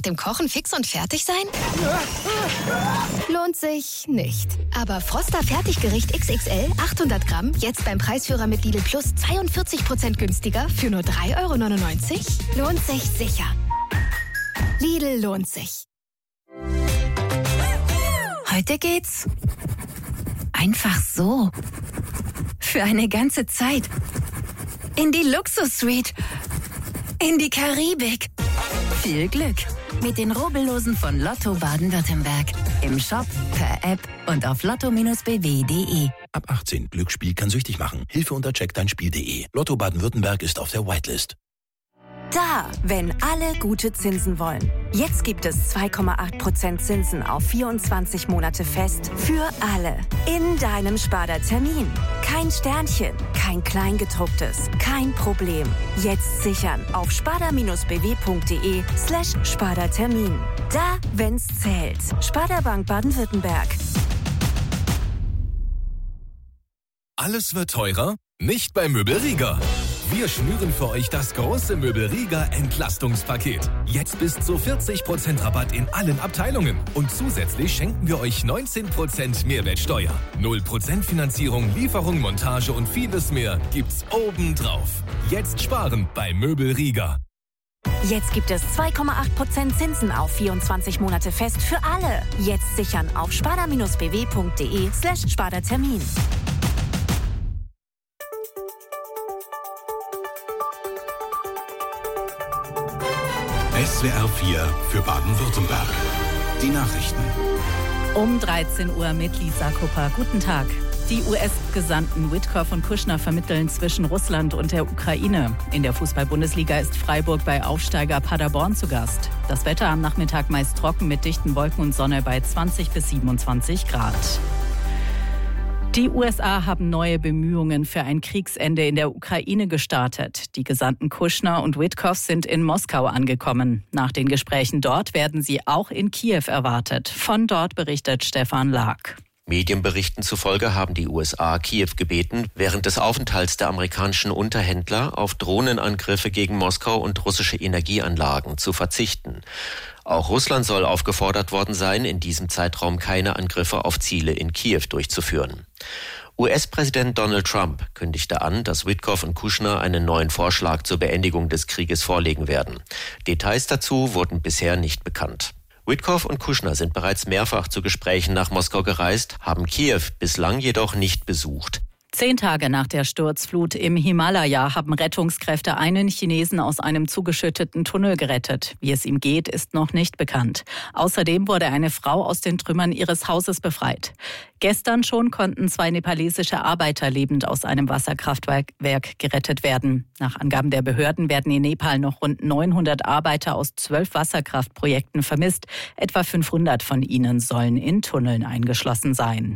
nach dem Kochen fix und fertig sein? Lohnt sich nicht. Aber Froster Fertiggericht XXL 800 Gramm jetzt beim Preisführer mit Lidl Plus 42% günstiger für nur 3,99 €? Lohnt sich sicher. Lidl lohnt sich. Heute geht's einfach so. Für eine ganze Zeit. In die Luxus-Suite. In die Karibik. Viel Glück mit den Rubbellosen von Lotto Baden-Württemberg. Im Shop, per App und auf lotto-bw.de. Ab 18. Glücksspiel kann süchtig machen. Hilfe unter checkdeinspiel.de. Lotto Baden-Württemberg ist auf der Whitelist. Da, wenn alle gute Zinsen wollen. Jetzt gibt es 2,8% Zinsen auf 24 Monate fest für alle. In deinem Sparda-Termin. Kein Sternchen, kein Kleingedrucktes, kein Problem. Jetzt sichern auf sparda-bw.de/Sparda-Termin. Da, wenn's zählt. Sparda Bank Baden-Württemberg. Alles wird teurer? Nicht bei Möbelriga. Wir schnüren für euch das große Möbelriga Entlastungspaket. Jetzt bis zu 40% Rabatt in allen Abteilungen. Und zusätzlich schenken wir euch 19% Mehrwertsteuer. 0% Finanzierung, Lieferung, Montage und vieles mehr gibt's obendrauf. Jetzt sparen bei Möbelriga. Jetzt gibt es 2,8% Zinsen auf 24 Monate fest für alle. Jetzt sichern auf sparda-bw.de/Sparda-Termin. SWR 4 für Baden-Württemberg. Die Nachrichten. Um 13 Uhr mit Lisa Kupper. Guten Tag. Die US-Gesandten Witkoff und Kushner vermitteln zwischen Russland und der Ukraine. In der Fußball-Bundesliga ist Freiburg bei Aufsteiger Paderborn zu Gast. Das Wetter am Nachmittag meist trocken mit dichten Wolken und Sonne bei 20 bis 27 Grad. Die USA haben neue Bemühungen für ein Kriegsende in der Ukraine gestartet. Die Gesandten Kushner und Witkoff sind in Moskau angekommen. Nach den Gesprächen dort werden sie auch in Kiew erwartet. Von dort berichtet Stefan Lag. Medienberichten zufolge haben die USA Kiew gebeten, während des Aufenthalts der amerikanischen Unterhändler auf Drohnenangriffe gegen Moskau und russische Energieanlagen zu verzichten. Auch Russland soll aufgefordert worden sein, in diesem Zeitraum keine Angriffe auf Ziele in Kiew durchzuführen. US-Präsident Donald Trump kündigte an, dass Witkoff und Kushner einen neuen Vorschlag zur Beendigung des Krieges vorlegen werden. Details dazu wurden bisher nicht bekannt. Witkoff und Kushner sind bereits mehrfach zu Gesprächen nach Moskau gereist, haben Kiew bislang jedoch nicht besucht. 10 Tage nach der Sturzflut im Himalaya haben Rettungskräfte einen Chinesen aus einem zugeschütteten Tunnel gerettet. Wie es ihm geht, ist noch nicht bekannt. Außerdem wurde eine Frau aus den Trümmern ihres Hauses befreit. Gestern schon konnten 2 nepalesische Arbeiter lebend aus einem Wasserkraftwerk gerettet werden. Nach Angaben der Behörden werden in Nepal noch rund 900 Arbeiter aus 12 Wasserkraftprojekten vermisst. Etwa 500 von ihnen sollen in Tunneln eingeschlossen sein.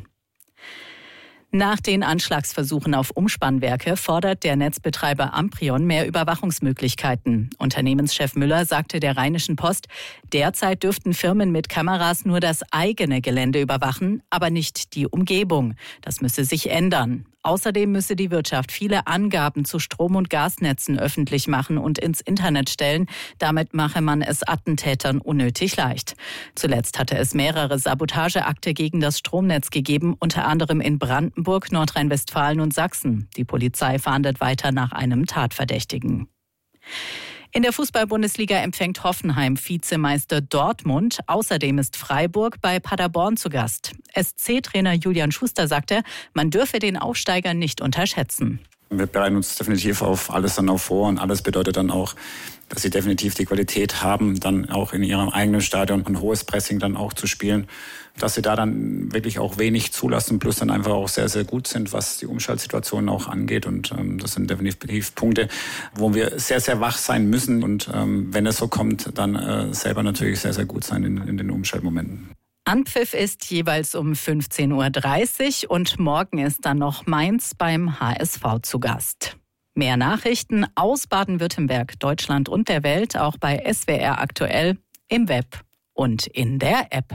Nach den Anschlagsversuchen auf Umspannwerke fordert der Netzbetreiber Amprion mehr Überwachungsmöglichkeiten. Unternehmenschef Müller sagte der Rheinischen Post, derzeit dürften Firmen mit Kameras nur das eigene Gelände überwachen, aber nicht die Umgebung. Das müsse sich ändern. Außerdem müsse die Wirtschaft viele Angaben zu Strom- und Gasnetzen öffentlich machen und ins Internet stellen. Damit mache man es Attentätern unnötig leicht. Zuletzt hatte es mehrere Sabotageakte gegen das Stromnetz gegeben, unter anderem in Brandenburg, Nordrhein-Westfalen und Sachsen. Die Polizei fahndet weiter nach einem Tatverdächtigen. In der Fußball-Bundesliga empfängt Hoffenheim Vizemeister Dortmund. Außerdem ist Freiburg bei Paderborn zu Gast. SC-Trainer Julian Schuster sagte, man dürfe den Aufsteiger nicht unterschätzen. Wir bereiten uns definitiv auf alles dann auch vor und alles bedeutet dann auch, dass sie definitiv die Qualität haben, dann auch in ihrem eigenen Stadion ein hohes Pressing dann auch zu spielen, dass sie da dann wirklich auch wenig zulassen, plus dann einfach auch sehr, sehr gut sind, was die Umschaltsituationen auch angeht und das sind definitiv Punkte, wo wir sehr, sehr wach sein müssen und wenn es so kommt, dann selber natürlich sehr, sehr gut sein in den Umschaltmomenten. Anpfiff ist jeweils um 15:30 Uhr und morgen ist dann noch Mainz beim HSV zu Gast. Mehr Nachrichten aus Baden-Württemberg, Deutschland und der Welt auch bei SWR aktuell im Web und in der App.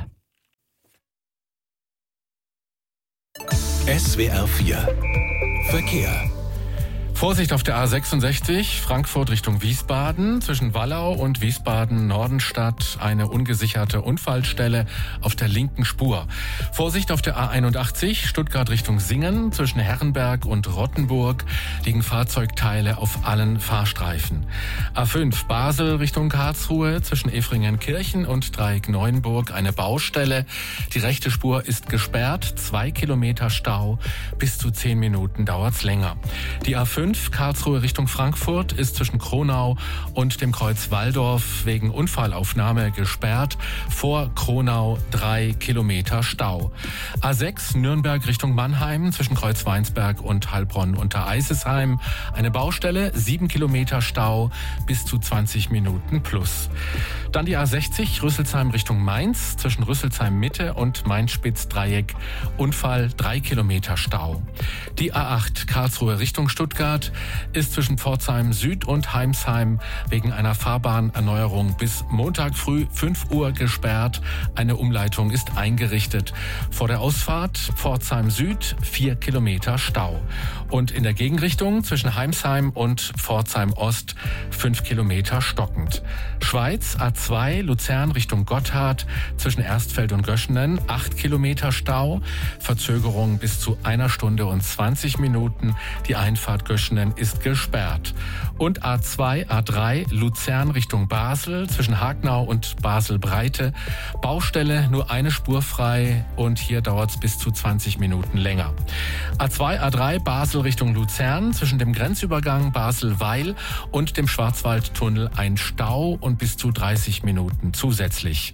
SWR 4 Verkehr. Vorsicht auf der A66, Frankfurt Richtung Wiesbaden. Zwischen Wallau und Wiesbaden-Nordenstadt eine ungesicherte Unfallstelle auf der linken Spur. Vorsicht auf der A81, Stuttgart Richtung Singen. Zwischen Herrenberg und Rottenburg liegen Fahrzeugteile auf allen Fahrstreifen. A5, Basel Richtung Karlsruhe. Zwischen Efringen-Kirchen und Dreieck-Neuenburg eine Baustelle. Die rechte Spur ist gesperrt, 2 Kilometer Stau. Bis zu 10 Minuten dauert's länger. Die A5 Karlsruhe Richtung Frankfurt ist zwischen Kronau und dem Kreuz Walldorf wegen Unfallaufnahme gesperrt. Vor Kronau 3 Kilometer Stau. A6 Nürnberg Richtung Mannheim zwischen Kreuz Weinsberg und Heilbronn unter Eisesheim eine Baustelle, 7 Kilometer Stau, bis zu 20 Minuten plus. Dann die A60 Rüsselsheim Richtung Mainz zwischen Rüsselsheim Mitte und Mainz-Spitz-Dreieck Unfall, 3 Kilometer Stau. Die A8 Karlsruhe Richtung Stuttgart ist zwischen Pforzheim Süd und Heimsheim wegen einer Fahrbahnerneuerung bis Montag früh 5 Uhr gesperrt. Eine Umleitung ist eingerichtet. Vor der Ausfahrt Pforzheim Süd 4 Kilometer Stau. Und in der Gegenrichtung zwischen Heimsheim und Pforzheim Ost 5 Kilometer stockend. Schweiz A2 Luzern Richtung Gotthard zwischen Erstfeld und Göschenen 8 Kilometer Stau. Verzögerung bis zu 1 Stunde und 20 Minuten. Die Einfahrt Göschenen ist gesperrt. Und A2, A3 Luzern Richtung Basel zwischen Hagnau und Basel-Breite. Baustelle, nur eine Spur frei und hier dauert es bis zu 20 Minuten länger. A2, A3 Basel Richtung Luzern zwischen dem Grenzübergang Basel-Weil und dem Schwarzwaldtunnel ein Stau und bis zu 30 Minuten zusätzlich.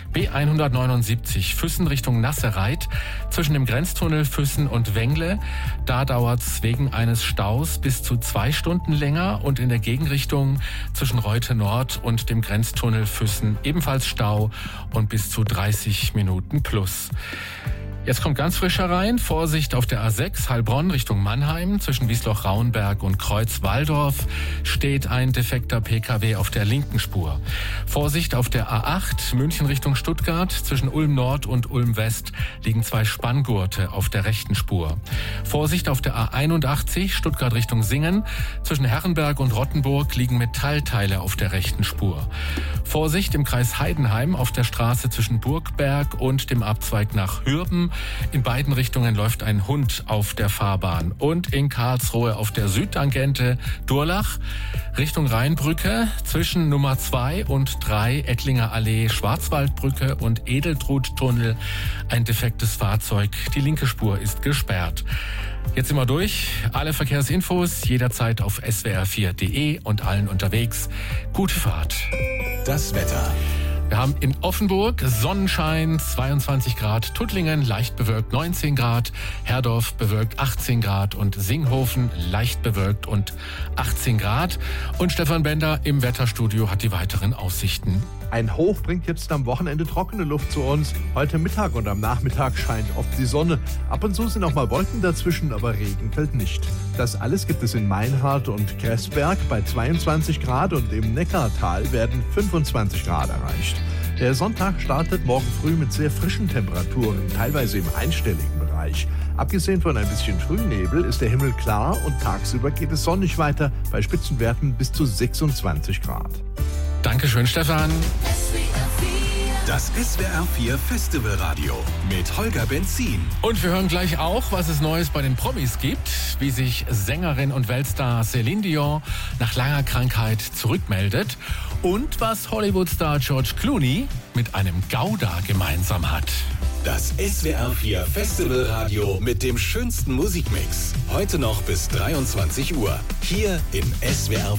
B179 Füssen Richtung Nassereit zwischen dem Grenztunnel Füssen und Wengle. Da dauert es wegen eines Staus bis zu 2 Stunden länger und in der Gegenrichtung zwischen Reute Nord und dem Grenztunnel Füssen ebenfalls Stau und bis zu 30 Minuten plus. Jetzt kommt ganz frisch herein. Vorsicht auf der A6 Heilbronn Richtung Mannheim. Zwischen Wiesloch-Rauenberg und Kreuz Walldorf steht ein defekter Pkw auf der linken Spur. Vorsicht auf der A8 München Richtung Stuttgart. Zwischen Ulm Nord und Ulm West liegen 2 Spanngurte auf der rechten Spur. Vorsicht auf der A81 Stuttgart Richtung Singen. Zwischen Herrenberg und Rottenburg liegen Metallteile auf der rechten Spur. Vorsicht im Kreis Heidenheim auf der Straße zwischen Burgberg und dem Abzweig nach Hürben. In beiden Richtungen läuft ein Hund auf der Fahrbahn. Und in Karlsruhe auf der Südtangente Durlach Richtung Rheinbrücke zwischen Nummer 2 und 3 Ettlinger Allee, Schwarzwaldbrücke und Edeltruttunnel ein defektes Fahrzeug. Die linke Spur ist gesperrt. Jetzt sind wir durch. Alle Verkehrsinfos jederzeit auf swr4.de und allen unterwegs. Gute Fahrt. Das Wetter. Wir haben in Offenburg Sonnenschein, 22 Grad, Tuttlingen leicht bewölkt 19 Grad, Herdorf bewölkt 18 Grad und Singhofen leicht bewölkt und 18 Grad. Und Stefan Bender im Wetterstudio hat die weiteren Aussichten. Ein Hoch bringt jetzt am Wochenende trockene Luft zu uns. Heute Mittag und am Nachmittag scheint oft die Sonne. Ab und zu sind auch mal Wolken dazwischen, aber Regen fällt nicht. Das alles gibt es in Meinhardt und Kressberg bei 22 Grad und im Neckartal werden 25 Grad erreicht. Der Sonntag startet morgen früh mit sehr frischen Temperaturen, teilweise im einstelligen Bereich. Abgesehen von ein bisschen Frühnebel ist der Himmel klar und tagsüber geht es sonnig weiter bei Spitzenwerten bis zu 26 Grad. Dankeschön, Stefan. Das SWR4 Festivalradio mit Holger Benzin. Und wir hören gleich auch, was es Neues bei den Promis gibt, wie sich Sängerin und Weltstar Celine Dion nach langer Krankheit zurückmeldet und was Hollywood-Star George Clooney mit einem Gouda gemeinsam hat. Das SWR4 Festivalradio mit dem schönsten Musikmix. Heute noch bis 23 Uhr. Hier im SWR